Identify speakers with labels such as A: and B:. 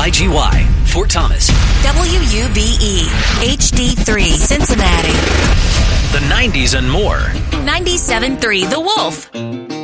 A: WYGY, Fort Thomas.
B: WUBE, HD3, Cincinnati.
A: The 90s and more.
B: 97.3 The Wolf.